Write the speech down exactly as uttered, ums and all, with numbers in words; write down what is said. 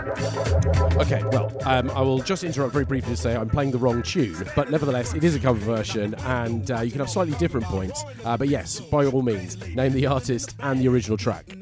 Okay, well, um, I will just interrupt very briefly to say I'm playing the wrong tune, but nevertheless, it is a cover version, and uh, you can have slightly different points. Uh, but yes, by all means, name the artist and the original track.